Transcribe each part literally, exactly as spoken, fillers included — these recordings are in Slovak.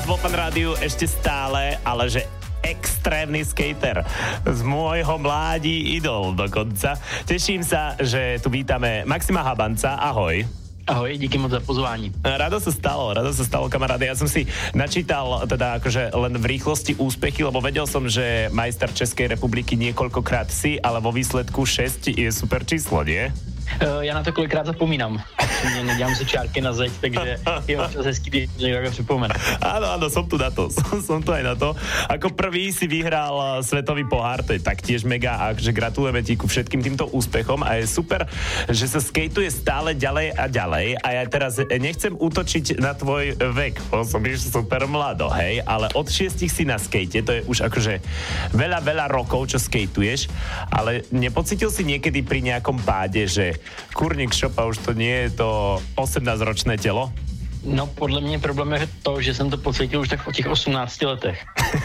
vo Fan Rádiu ešte stále, ale že extrémny skater. Z môjho mládí idol dokonca. Teším sa, že tu vítame Maxima Habanca. Ahoj. Ahoj, díky moc za pozvání. Rado sa stalo, rado sa stalo, kamaráde. Ja som si načítal teda akože len v rýchlosti úspechy, lebo vedel som, že majster Českej republiky niekoľkokrát si, ale vo výsledku šesť je super číslo, nie? Uh, já na to kolikrát zapomínám. Mě nedělám si čárky na zeď, takže je občas hezký, když někdo připomene. Áno, áno, som tu na to. Som, som tu aj na to. Ako prvý si vyhral svetový pohár, to je taktiež mega, a že gratulujeme ti ku všetkým týmto úspechom a je super, že sa skateuje stále ďalej a ďalej a ja teraz nechcem útočiť na tvoj vek, bo som iš super mlado, hej, ale od šiestich si na skate, to je už akože veľa, veľa rokov, čo skateuješ, ale nepocítil si niekedy pri nejakom páde, že kurník šopa, už to nie je to osemnásťročné telo? No, podle mě problém je to, že jsem to pocítil už tak po těch osmnácti letech.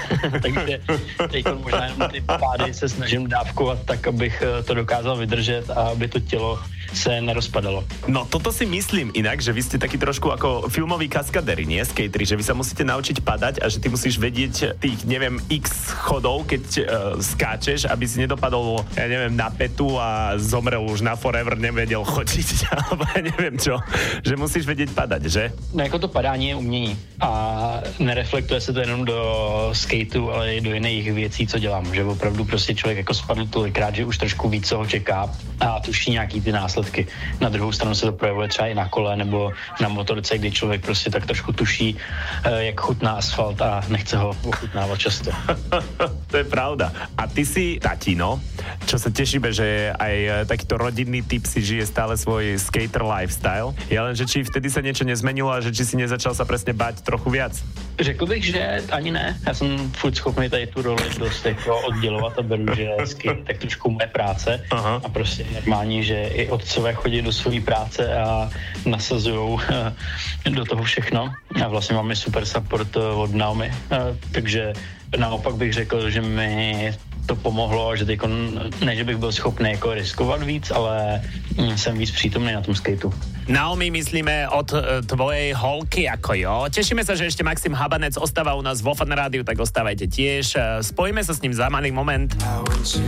Takže teď možná jenom ty pády se snažím dávkovat tak, abych to dokázal vydržet a aby to tělo se nerozpadalo. No, toto si myslím inak, že vy ste takí trošku ako filmoví kaskaderi, nie? Skateri, že vy sa musíte naučiť padať a že ty musíš vedieť tých, neviem, x chodov, keď uh, skáčeš, aby si nedopadol, ja neviem, na petu a zomrel už na forever, nevedel chodiť, alebo ja neviem čo. Že musíš vedieť padať, že? No, jako to padání je umění a nereflektuje se to jenom do skateu, ale i do jiných věcí, co dělám. Že opravdu prostě člověk jako spadl tolikrát, že už trošku víc co ho čeká a tuší nějaký ty následky. Na druhou stranu se to projevuje třeba i na kole nebo na motorce, kdy člověk prostě tak trošku tuší, jak chutná asfalt a nechce ho ochutnávat často. To je pravda. A ty si tatino, čo sa tešíme, že aj takýto rodinný typ si žije stále svoj skater lifestyle. Ja len, že či vtedy sa niečo nezmenilo a že či si nezačal sa presne bať trochu viac? Řekl bych, že ani ne. Já jsem furt schopný tady tu roli dost jako oddělovat a beru, že skate tak trošku moje práce. Aha. A prostě normální, že i otcové chodí do své práce a nasazujou do toho všechno. A vlastně máme super support od Naomi, takže naopak bych řekl, že mi to pomohlo, že teď ne, že bych byl schopný jako riskovat víc, ale jsem víc přítomný na tom skateu. Naomi, myslíme od tvojej holky, ako jo. Tešíme sa, že ešte Maxim Habanec ostáva u nás vo Fan Rádiu, tak ostávajte tiež. Spojíme sa s ním za malý moment.